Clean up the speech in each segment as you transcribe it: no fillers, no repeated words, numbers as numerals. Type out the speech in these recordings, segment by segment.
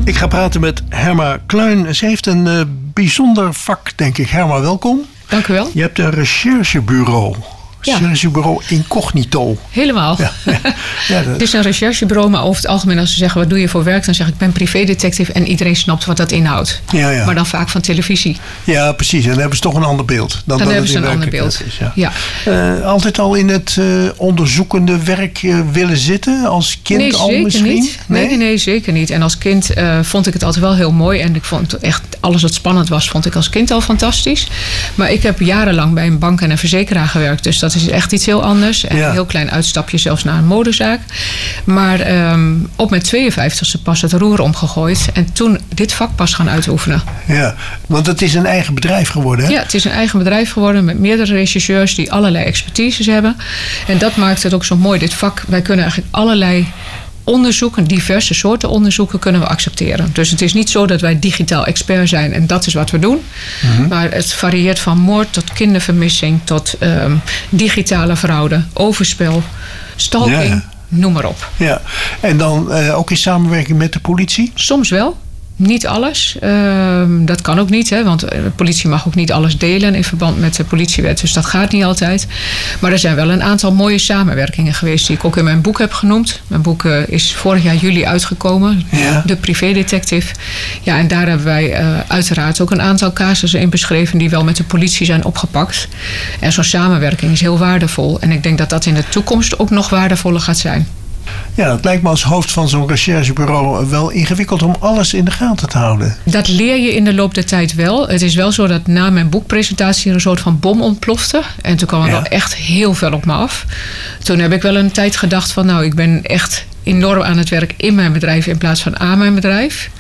Ik ga praten met Herma Kluin. Ze heeft een bijzonder vak, denk ik. Herma, welkom. Dank u wel. Je hebt een recherchebureau. Recherchebureau Incognito. Helemaal. Ja. Het is een recherchebureau, maar over het algemeen als ze zeggen wat doe je voor werk, dan zeg ik ben privédetective en iedereen snapt wat dat inhoudt. Ja. Maar dan vaak van televisie. Ja, precies. En dan hebben ze toch een ander beeld. Dan hebben ze een ander beeld. Is, ja. Altijd al in het onderzoekende werk willen zitten? Als kind nee, al zeker misschien? Niet. Nee, zeker niet. En als kind vond ik het altijd wel heel mooi. En ik vond echt alles wat spannend was, vond ik als kind al fantastisch. Maar ik heb jarenlang bij een bank en een verzekeraar gewerkt. Dus dat is echt iets heel anders. En een heel klein uitstapje zelfs naar een modezaak. Maar op mijn 52e pas het roer omgegooid. En toen dit vak pas gaan uitoefenen. Ja, want het is een eigen bedrijf geworden, hè? Ja, het is een eigen bedrijf geworden met meerdere rechercheurs die allerlei expertises hebben. En dat maakt het ook zo mooi, dit vak. Wij kunnen eigenlijk allerlei onderzoeken, diverse soorten onderzoeken kunnen we accepteren. Dus het is niet zo dat wij digitaal expert zijn en dat is wat we doen. Mm-hmm. Maar het varieert van moord tot kindervermissing tot digitale fraude, overspel, stalking, noem maar op. Ja, en dan ook in samenwerking met de politie? Soms wel. Niet alles. Dat kan ook niet, hè, want de politie mag ook niet alles delen in verband met de politiewet. Dus dat gaat niet altijd. Maar er zijn wel een aantal mooie samenwerkingen geweest die ik ook in mijn boek heb genoemd. Mijn boek is vorig jaar juli uitgekomen. Ja. De privédetective. Ja, en daar hebben wij uiteraard ook een aantal casussen in beschreven die wel met de politie zijn opgepakt. En zo'n samenwerking is heel waardevol. En ik denk dat dat in de toekomst ook nog waardevoller gaat zijn. Ja, het lijkt me als hoofd van zo'n recherchebureau wel ingewikkeld om alles in de gaten te houden. Dat leer je in de loop der tijd wel. Het is wel zo dat na mijn boekpresentatie een soort van bom ontplofte. En toen kwam er wel echt heel veel op me af. Toen heb ik wel een tijd gedacht van nou, ik ben echt enorm aan het werk in mijn bedrijf in plaats van aan mijn bedrijf.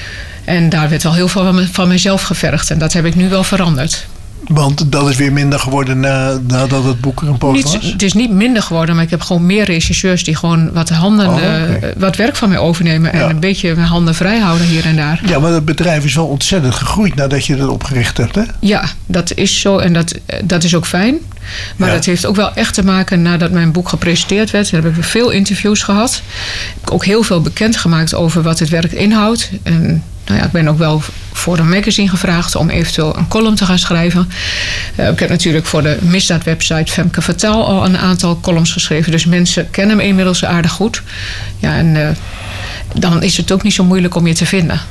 En daar werd wel heel veel van mezelf gevergd. En dat heb ik nu wel veranderd. Want dat is weer minder geworden nadat het boek er een poos was? Het is niet minder geworden, maar ik heb gewoon meer rechercheurs die gewoon wat werk van mij overnemen. En een beetje mijn handen vrij houden hier en daar. Ja, maar het bedrijf is wel ontzettend gegroeid nadat je het opgericht hebt, hè? Ja, dat is zo en dat is ook fijn. Maar dat heeft ook wel echt te maken nadat mijn boek gepresenteerd werd. Daar heb ik veel interviews gehad. Ik heb ook heel veel bekendgemaakt over wat het werk inhoudt. En ik ben ook wel voor een magazine gevraagd om eventueel een column te gaan schrijven. Ik heb natuurlijk voor de misdaadwebsite Femke Vertaal al een aantal columns geschreven. Dus mensen kennen me inmiddels aardig goed. Ja, en dan is het ook niet zo moeilijk om je te vinden.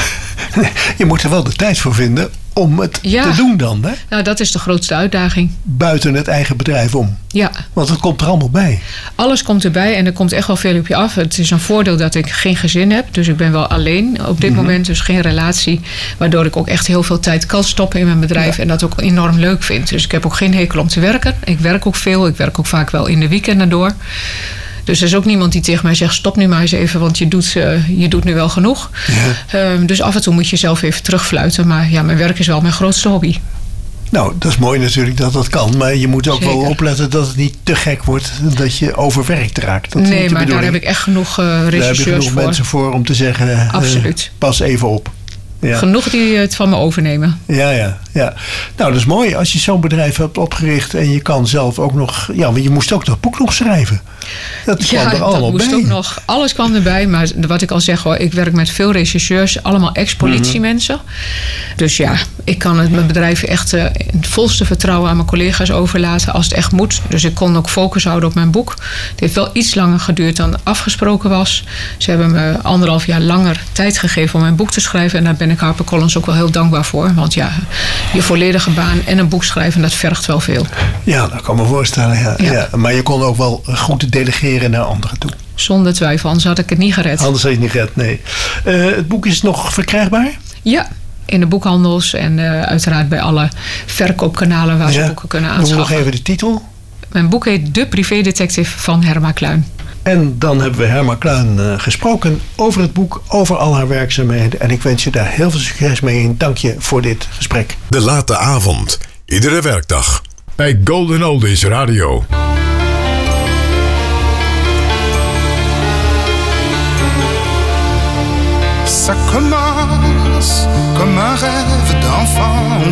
Je moet er wel de tijd voor vinden om het te doen dan, hè? Nou, dat is de grootste uitdaging. Buiten het eigen bedrijf om. Ja. Want het komt er allemaal bij. Alles komt erbij en er komt echt wel veel op je af. Het is een voordeel dat ik geen gezin heb. Dus ik ben wel alleen op dit moment. Dus geen relatie. Waardoor ik ook echt heel veel tijd kan stoppen in mijn bedrijf. Ja. En dat ook enorm leuk vind. Dus ik heb ook geen hekel om te werken. Ik werk ook veel. Ik werk ook vaak wel in de weekenden door. Dus er is ook niemand die tegen mij zegt stop nu maar eens even, want je doet nu wel genoeg. Ja. Dus af en toe moet je zelf even terugfluiten. Maar ja, mijn werk is wel mijn grootste hobby. Nou, dat is mooi natuurlijk dat dat kan. Maar je moet ook wel opletten dat het niet te gek wordt dat je overwerkt raakt. Dat nee, maar daar heb ik echt genoeg rechercheurs voor. Daar heb je genoeg mensen voor om te zeggen, absoluut. Pas even op. Ja. Genoeg die het van me overnemen. Ja. Nou, dat is mooi als je zo'n bedrijf hebt opgericht en je kan zelf ook nog... Ja, maar je moest ook dat boek nog schrijven. Dat kwam er allemaal bij. Ja, dat moest ook nog. Alles kwam erbij, maar wat ik al zeg hoor, ik werk met veel rechercheurs, allemaal ex-politiemensen. Dus ja, ik kan mijn bedrijf echt in het volste vertrouwen aan mijn collega's overlaten als het echt moet. Dus ik kon ook focus houden op mijn boek. Het heeft wel iets langer geduurd dan afgesproken was. Ze hebben me 1,5 jaar langer tijd gegeven om mijn boek te schrijven en daar ben ik HarperCollins ook wel heel dankbaar voor. Want ja, je volledige baan en een boek schrijven, dat vergt wel veel. Ja, dat kan me voorstellen. Ja. Maar je kon ook wel goed delegeren naar anderen toe. Zonder twijfel, anders had ik het niet gered. Anders had je het niet gered, nee. Het boek is nog verkrijgbaar? Ja, in de boekhandels en uiteraard bij alle verkoopkanalen waar ze boeken kunnen aanschaffen. Noem nog even de titel. Mijn boek heet De Privédetective van Herma Kluin. En dan hebben we Herma Kluin gesproken over het boek, over al haar werkzaamheden. En ik wens je daar heel veel succes mee in. Dank je voor dit gesprek. De late avond, iedere werkdag, bij Golden Oldies Radio. Ça commence comme un rêve d'enfant